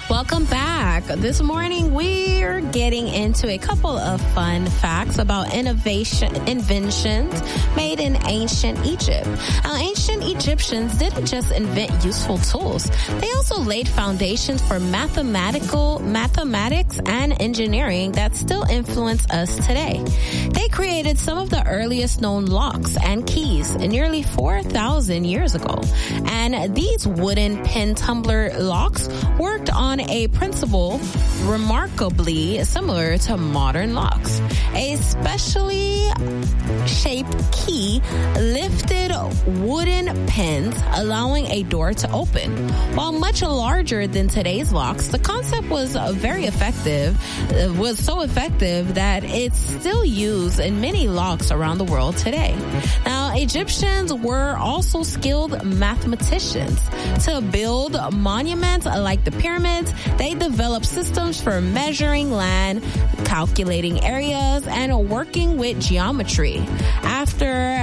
Welcome back. This morning, we're getting into a couple of fun facts about inventions made in ancient Egypt. Now, ancient Egyptians didn't just invent useful tools. They also laid foundations for mathematics and engineering that still influence us today. They created some of the earliest known locks and keys nearly 4,000 years ago. And these wooden pin tumbler locks worked on a principle remarkably similar to modern locks. A specially shaped key lifted wooden pins, allowing a door to open. While much larger than today's locks, the concept was very effective. It was so effective that it's still used in many locks around the world today. Now, Egyptians were also skilled mathematicians. To build monuments like the pyramids, they developed systems for measuring land, calculating areas, and working with geometry. After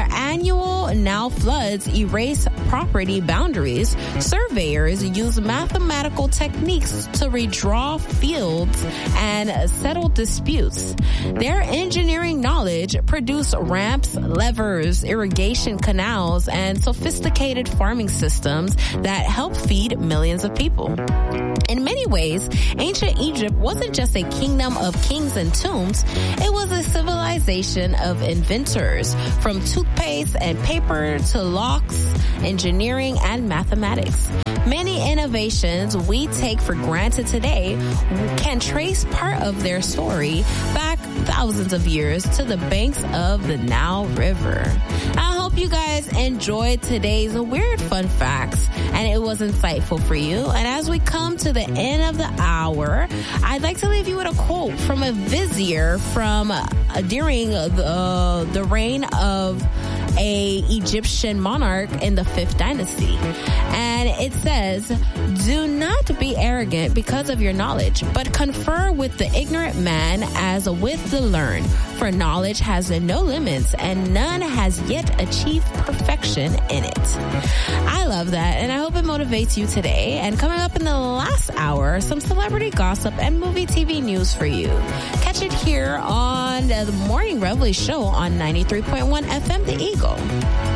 annual now floods erase property boundaries, surveyors use mathematical techniques to redraw fields and settle disputes. Their engineering knowledge produced ramps, levers, irrigation canals, and sophisticated farming systems that help feed millions of people. In many ways, ancient Egypt wasn't just a kingdom of kings and tombs, it was a civilization of inventors, from toothpaste and paper to locks, engineering, and mathematics. Many innovations we take for granted today can trace part of their story back thousands of years to the banks of the Nile River. I hope you guys enjoyed today's weird fun facts and it was insightful for you. And as we come to the end of the hour, I'd like to leave you with a quote from a vizier from during the reign of a Egyptian monarch in the 5th dynasty. And it says, "Do not be arrogant because of your knowledge, but confer with the ignorant man as with the learned. For knowledge has no limits, and none has yet achieved perfection in it." I love that, and I hope it motivates you today. And coming up in the last hour, some celebrity gossip and movie TV news for you. Catch it here on the Morning Reveille show on 93.1 FM The Eagle.